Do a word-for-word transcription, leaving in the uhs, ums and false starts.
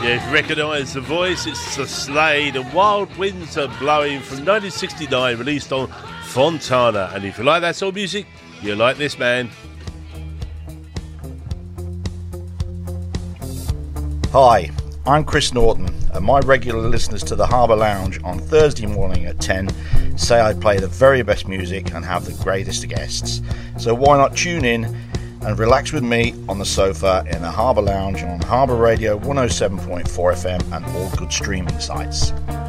Yeah, if you recognise the voice, it's the Slade and Wild Winds Are Blowing from nineteen sixty-nine, released on Fontana. And if you like that sort of music, you'll like this man. Hi, I'm Chris Norton, and my regular listeners to the Harbour Lounge on Thursday morning at ten say I play the very best music and have the greatest guests. So why not tune in and relax with me on the sofa in the Harbour Lounge on Harbour Radio one oh seven point four F M and all good streaming sites.